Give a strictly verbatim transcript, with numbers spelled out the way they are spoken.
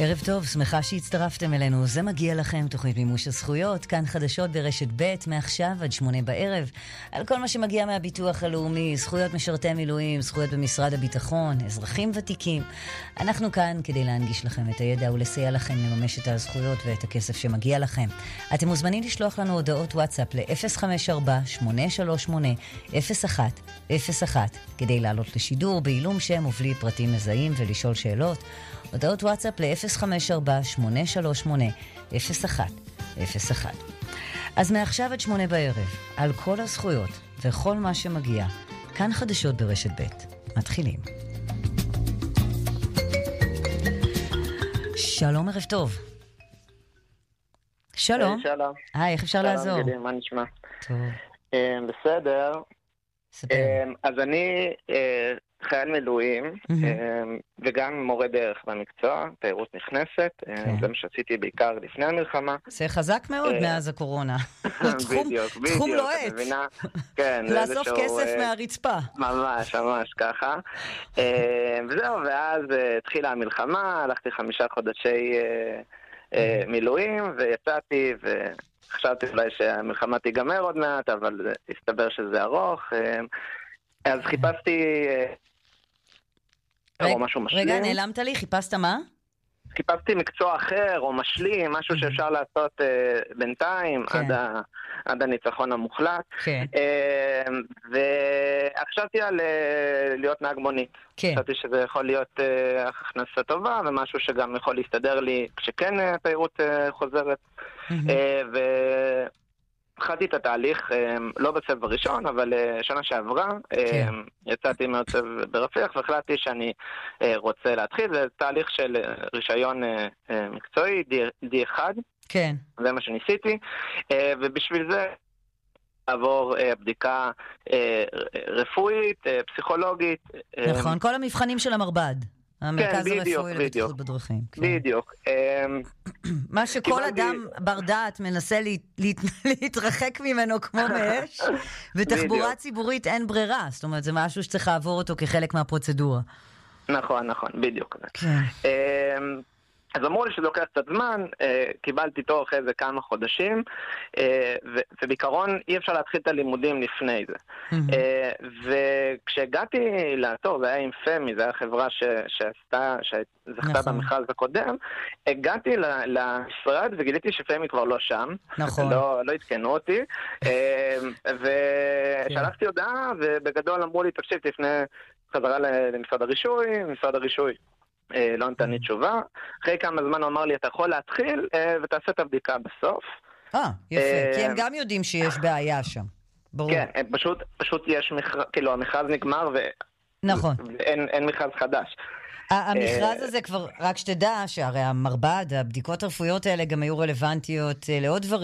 ערב טוב, שמחה שהצטרפתם אלינו. זה מגיע לכם, תוכנית מימוש הזכויות, כאן חדשות ברשת ב' מעכשיו עד שמונה בערב, על כל מה שמגיע מהביטוח הלאומי, זכויות משרתי מילואים, זכויות במשרד הביטחון, אזרחים ותיקים. אנחנו כאן כדי להנגיש לכם את הידע ולסייע לכם לממש את הזכויות ואת הכסף שמגיע לכם. אתם מוזמנים לשלוח לנו הודעות וואטסאפ ל-אפס חמש ארבע שמונה שלוש שמונה אפס אחת אפס אחת כדי לעלות לשידור בעילום שם ובלי פרטים מזהים ולשאול שאלות. הודעות וואטסאפ ל-אפס חמש ארבע שמונה שלוש שמונה אפס אחת אפס אחת. אז מעכשיו עד שמונה בערב, על כל הזכויות וכל מה שמגיע, כאן חדשות ברשת ב'. מתחילים. שלום, ערב טוב. שלום. היי, שלום. היי, איך אפשר שלום, לעזור? גידי, מה נשמע? טוב. Um, בסדר. ספר. Um, אז אני uh, חייל מילואים, um, וגם מורה דרך במקצוע, תיירות נכנסת. כן. Um, זה מה שעשיתי בעיקר לפני המלחמה. זה חזק מאוד Uh, מאז הקורונה. תחום- בדיוק, תחום בדיוק, לוהט. את מבינה? כן, זה לאסוף איזשהו, כסף uh, מהרצפה. ממש, ממש ככה. Uh, וזהו, ואז uh, התחילה המלחמה, הלכתי חמישה חודשי uh, uh, מילואים, ויצאתי, וחשבתי אולי שהמלחמה תיגמר עוד מעט, אבל uh, הסתבר שזה ארוך. Uh, אז חיפשתי uh, או משהו משלים. רגע, נעלמת לי, חיפשת מה? חיפשתי מקצוע אחר או משלים, משהו שאפשר לעשות uh, בינתיים, כן. עד, ה, עד הניצחון המוחלט. כן. Uh, וחשבתי על uh, להיות נהג מונית. כן. חשבתי שזה יכול להיות uh, הכנסה טובה, ומשהו שגם יכול להסתדר לי כשכן uh, התיירות uh, חוזרת. מהמם. Uh, והתחלתי את התהליך, uh, לא בסבב הראשון, אבל uh, שנה שעברה, כן. uh, יצאתי מהצב ברפיח, והחלטתי שאני uh, רוצה להתחיל. זה תהליך של uh, רישיון uh, uh, מקצועי, די אחד, כן. זה מה שניסיתי, uh, ובשביל זה לעבור uh, בדיקה uh, רפואית, uh, פסיכולוגית. uh, נכון, כל המבחנים של המרב"ד. המרכז בדיוק, הרפואי בדיוק. לבטיחות בדרכים. כן. בדיוק. Um, מה שכל קיבלתי- אדם בר דעת מנסה לה- לה- להתרחק ממנו כמו מאש, ותחבורה בדיוק. ציבורית אין ברירה. זאת אומרת, זה משהו שצריך לעבור אותו כחלק מהפרוצדורה. נכון, נכון, בדיוק. כן. אמ, אז אמרו לי שזה לוקח קצת זמן, אה, קיבלתי תור אחרי זה כמה חודשים, אה, ו- ובעיקרון אי אפשר להתחיל את הלימודים לפני זה. מהמם. אה, וכשהגעתי לתור, זה היה עם פמי, זו הייתה חברה ש- שעשתה, שזכתה נכון. במכרז הקודם, הגעתי ל- למשרד וגיליתי שפמי כבר לא שם, נכון. לא, לא התקנו אותי, אה, ושלחתי הודעה, ובגדול אמרו לי, תקשיב, תפנה חזרה ל- למשרד הרישוי, משרד הרישוי אה, לא נתן לי תשובה. אחרי כמה זמן הוא אמר לי, אתה יכול להתחיל אה, ותעשה את הבדיקה בסוף. אה, יפה. אה, כי הם גם יודעים שיש בעיה שם. ברור. כן, אה, פשוט, פשוט יש מכרז, כאילו המכרז נגמר ו- נכון. ואין אין מכרז חדש. ה- המכרז הזה כבר, רק שתדע שהרי המרב"ד, הבדיקות הרפואיות האלה גם היו רלוונטיות אה, לעוד דברים.